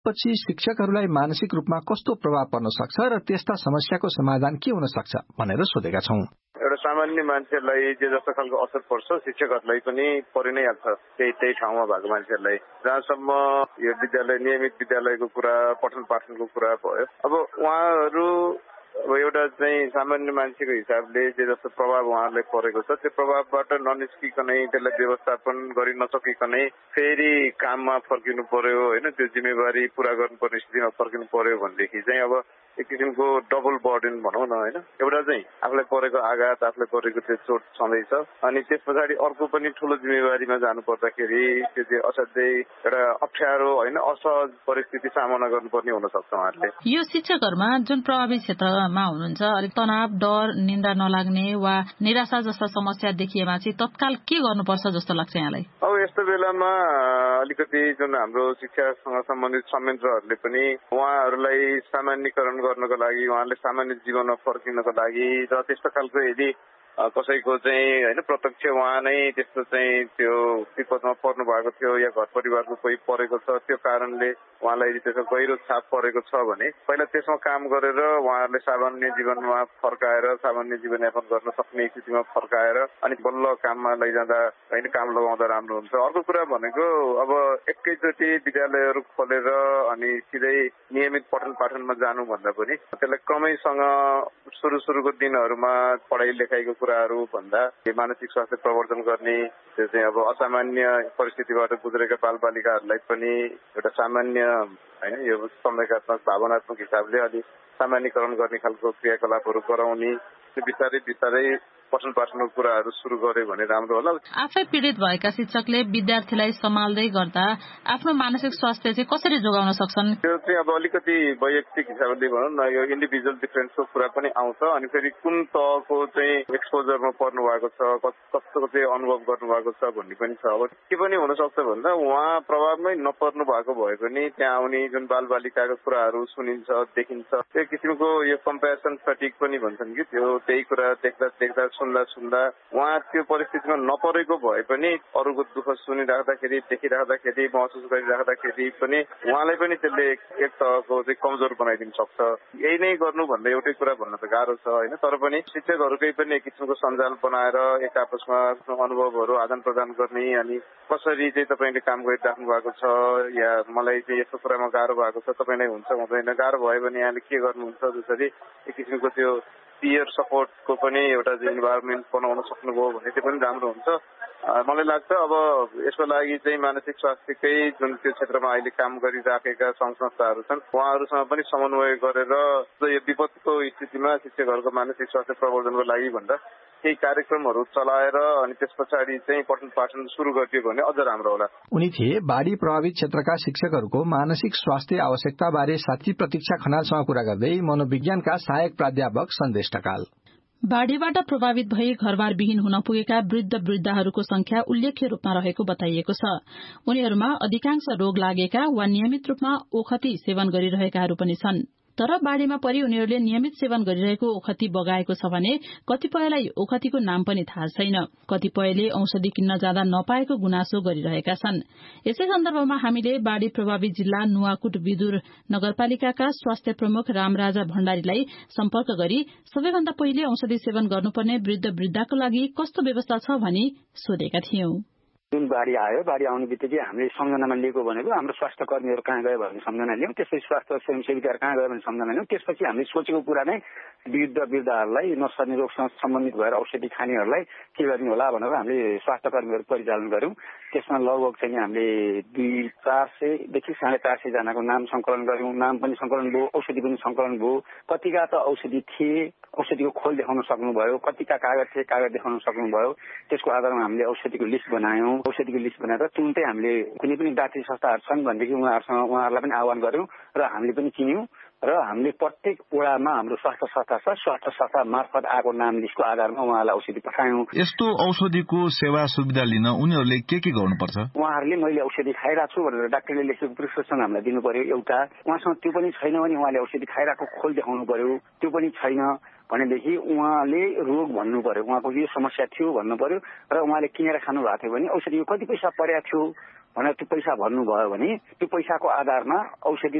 पछि शिक्षकहरूलाई मानसिक रूपमा कस्तो प्रभाव पर्न सक्छ र त्यस्ता समस्याको समाधान के हुन सक्छ भनेर सोधेका छौं। एउटा सामान्य मान्छेलाई जे जस्तो खालको असर पर्छ शिक्षकहरूलाई पनि परि नै हाल्छ, त्यही ठाउँमा भएको मान्छेहरूलाई। जहाँसम्म यो विद्यालय नियमित विद्यालयको कुरा, पठन पाठनको कुरा भयो, अब उहाँहरू एउटा चाहिँ सामान्य मान्छेको हिसाबले जे जस्तो प्रभाव उहाँहरूलाई परेको छ त्यो प्रभावबाट ननिस्किकनै त्यसलाई व्यवस्थापन गरि नसकिकनै फेरि काममा फर्किनु पर्यो होइन, त्यो जिम्मेवारी पूरा गर्नुपर्ने स्थितिमा फर्किनु पर्यो भनेदेखि चाहिँ अब एक किसिमको डबल बर्डन भनौँ न होइन। एउटा चाहिँ आफूलाई परेको आघात, आफूलाई परेको त्यो चोट छँदैछ, अनि त्यस पछाडि अर्को पनि ठुलो जिम्मेवारीमा जानु पर्दाखेरि त्यो चाहिँ असाध्यै एउटा अप्ठ्यारो होइन असहज परिस्थिति सामना गर्नुपर्ने हुन सक्छ उहाँहरूले। यो शिक्षकहरूमा जुन प्रभावित क्षेत्रमा हुनुहुन्छ अलिक तनाव, डर, निन्द्रा नलाग्ने वा निराशा जस्ता समस्या देखिएमा चाहिँ तत्काल के गर्नुपर्छ जस्तो लाग्छ यहाँलाई? अब यस्तो बेलामा अलिकति जुन हाम्रो शिक्षासँग सम्बन्धित संयन्त्रहरूले पनि उहाँहरूलाई सामान्यकरण गर्नको लागि, उहाँहरूले सामान्य जीवनमा फर्किनको लागि र त्यस्तो खालको यदि कसैको चाहिँ होइन प्रत्यक्ष उहाँ नै त्यस्तो चाहिँ त्यो विपदमा पर्नु भएको थियो या घर परिवारको कोही परेको छ, त्यो कारणले उहाँलाई त्यसको गहिरो छाप परेको छ भने पहिला त्यसमा काम गरेर उहाँहरूले सामान्य जीवनमा फर्काएर सामान्य जीवनयापन गर्न सक्ने स्थितिमा फर्काएर अनि बल्ल काममा लैजाँदा होइन काम लगाउँदा राम्रो हुन्छ। अर्को कुरा भनेको अब एकैचोटि विद्यालयहरू खोलेर अनि सिधै नियमित पठन पाठनमा जानु भन्दा पनि त्यसलाई क्रमैसँग सुरुको दिनहरूमा पढाइ लेखाइको कुराहरू भन्दा मानसिक स्वास्थ्य प्रवर्धन गर्ने, त्यो चाहिँ अब असामान्य परिस्थितिबाट गुज्रेका बालबालिकाहरूलाई पनि एउटा सामान्य होइन यो संवेगात्मक भावनात्मक हिसाबले अलिक सामान्यकरण गर्ने खालको क्रियाकलापहरू गराउने, त्यो बिस्तारै पठन पाठनको कुराहरू सुरु गर्यो भने राम्रो होला। आफै पीडित भएका शिक्षकले विद्यार्थीलाई सम्हाल्दै गर्दा आफ्नो मानसिक स्वास्थ्य चाहिँ कसरी जोगाउन सक्छन्? त्यो चाहिँ अब अलिकति वैयक्तिक हिसाबले भनौँ न, यो इन्डिभिजुअल डिफरेन्सको कुरा पनि आउँछ अनि फेरि कुन तहको चाहिँ एक्सपोजरमा पर्नु भएको छ, कस्तो चाहिँ अनुभव गर्नु भएको छ भन्ने पनि छ। अब के पनि हुन सक्छ भन्दा उहाँ प्रभावमै नपर्नु भएको भए पनि त्यहाँ आउने जुन बालबालिकाको कुराहरू सुनिन्छ, देखिन्छ, त्यो किसिमको यो कम्पेरिसन फटिग पनि भन्छन् कि त्यो त्यही कुरा देख्दा सुन्दा उहाँ त्यो परिस्थितिमा नपरेको भए पनि अरूको दुःख सुनिराख्दाखेरि, देखिराख्दाखेरि, महसुस गरिराख्दाखेरि पनि उहाँलाई पनि त्यसले एक तहको चाहिँ कमजोर बनाइदिन सक्छ। यही नै गर्नु भन्दा एउटै कुरा भन्न त गाह्रो छ होइन, तर पनि शिक्षकहरूकै पनि एक किसिमको सञ्जाल बनाएर एक आपसमा अनुभवहरू आदान प्रदान गर्ने अनि कसरी चाहिँ तपाईँले काम गरिराख्नु भएको छ या मलाई चाहिँ यस्तो कुरामा गाह्रो भएको छ, तपाईँलाई हुन्छ हुँदैन, गाह्रो भयो भने यहाँले के गर्नुहुन्छ, जसरी एक किसिमको त्यो पियर सपोर्टको पनि एउटा इन्भाइरोमेन्ट बनाउन सक्नुभयो भने त्यो पनि राम्रो हुन्छ। मलाई लाग्छ अब यसको लागि चाहिँ मानसिक स्वास्थ्यकै जुन त्यो क्षेत्रमा अहिले काम गरिराखेका सङ्घ संस्थाहरू छन् उहाँहरूसँग पनि समन्वय गरेर यो विपदको स्थितिमा शिक्षकहरूको मानसिक स्वास्थ्य प्रवर्धनको लागि भन्दा केही कार्यक्रमहरू चलाएर अनि त्यस पछाडि चाहिँ पठन पाठन सुरु गरिदियो भने अझ राम्रो होला। उनी थिए बाढी प्रभावित क्षेत्रका शिक्षकहरूको मानसिक स्वास्थ्य आवश्यकता बारे साथी प्रतीक्षा खनालसँग कुरा गर्दै मनोविज्ञानका सहायक प्राध्यापक सन्देश ढकाल। बाढ़ीबाट प्रभावित भई घरबार विहीन हुन पुगेका वृद्ध वृद्धाहरूको संख्या उल्लेख्य रूपमा रहेको बताइएको छ। उनीहरूमा अधिकांश रोग लागेका वा नियमित रूपमा ओखती सेवन गरिरहेकाहरू पनि छन्। तर बाढ़ीमा परि उनीहरूले नियमित सेवन गरिरहेको ओखती बगाएको छ भने कतिपयलाई ओखतीको नाम पनि थाहा छैन। कतिपयले औषधि किन्न जाँदा नपाएको गुनासो गरिरहेका छन्। यसै सन्दर्भमा हामीले बाढ़ी प्रभावित जिल्ला नुवाकोट विदुर नगरपालिकाका स्वास्थ्य प्रमुख रामराजा भण्डारीलाई सम्पर्क गरी सबैभन्दा पहिले औषधि सेवन गर्नुपर्ने वृद्ध वृद्धाको लागि कस्तो व्यवस्था छ भनी सोधेका थियौं। जुन बाढी आयो, बाढी आउने बित्तिकै हामीले सम्झनामा लिएको भनेको हाम्रो स्वास्थ्य कर्मीहरू कहाँ गयो भन्ने सम्झना लियौं, त्यसपछि स्वास्थ्य स्वयंसेवीहरू कहाँ गयो भन्ने सम्झना लियौं। त्यसपछि हामीले सोचेको कुरा नै वृद्ध वृद्धाहरूलाई नसर्ने रोगसँग सम्बन्धित भएर औषधि खानेहरूलाई के गर्ने होला भनेर हामीले स्वास्थ्य कर्मीहरू परिचालन गर्यौं। त्यसमा लगभग चाहिँ हामीले 400 देखि 450 जनाको नाम संकलन गर्यौं। नाम पनि संकलन भयो, औषधि पनि संकलन भयो। कतिका त औषधि थिए, औषधिको खोल देखाउन सक्नुभयो, कतिका कागज थिए, कागज देखाउन सक्नुभयो। त्यसको आधारमा हामीले औषधिको लिस्ट बनायौं। औषधिको लिस्ट बनाएर तुरुन्तै हामीले कुनै पनि डाक्टरी संस्थाहरू छन् भनेदेखि उहाँहरूलाई पनि आह्वान गर्यौं र हामीले पनि चिन्यौं र हामीले प्रत्येक वडामा हाम्रो स्वास्थ्य संस्था छ, स्वास्थ्य संस्था मार्फत आएको नाम लिस्टको आधारमा उहाँलाई औषधि पठायौं। यस्तो औषधिको सेवा सुविधा लिन उनीहरूले के गर्नुपर्छ? उहाँहरूले मैले औषधि खाइरहेको छु भनेर डाक्टरले लेखेको प्रिस्क्रिप्सन हामीलाई दिनु पर्यो एउटा। उहाँसँग त्यो पनि छैन भने उहाँले औषधि खाइरहेको खोल देखाउनु पर्यो। त्यो पनि छैन भनेदेखि उहाँले रोग भन्नु पर्यो, उहाँको यो समस्या थियो भन्नु पर्यो र उहाँले किनेर खानु भएको थियो भने औषधिको कति पैसा परेको थियो भनेर त्यो पैसा भर्नुभयो भने त्यो पैसाको आधारमा औषधि